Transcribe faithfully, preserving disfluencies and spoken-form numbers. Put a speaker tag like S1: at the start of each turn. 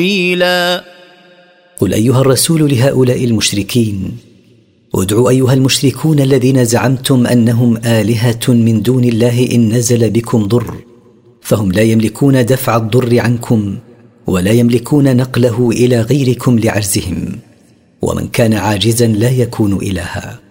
S1: قيلا.
S2: قل أيها الرسول لهؤلاء المشركين: ادعوا أيها المشركون الذين زعمتم أنهم آلهة من دون الله إن نزل بكم ضر فهم لا يملكون دفع الضر عنكم ولا يملكون نقله إلى غيركم لعجزهم، ومن كان عاجزا لا يكون إلها.